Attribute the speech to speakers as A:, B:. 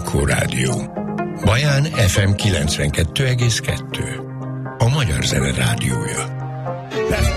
A: Anikó Rádió. Baján FM 92,2. A Magyar Zene Rádiója.